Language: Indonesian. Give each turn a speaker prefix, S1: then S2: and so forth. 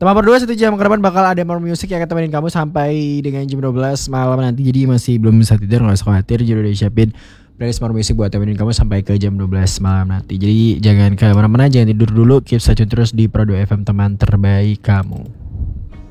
S1: Teman berdua 1 jam ke depan bakal ada more music yang akan temenin kamu sampai dengan jam 12 malam nanti. Jadi masih belum bisa tidur, gak usah khawatir. Jadi udah siapin playlist more music buat temenin kamu sampai ke jam 12 malam nanti. Jadi jangan kemana-mana, jangan tidur dulu. Keep stay tune terus di Pro 2 FM, teman terbaik kamu.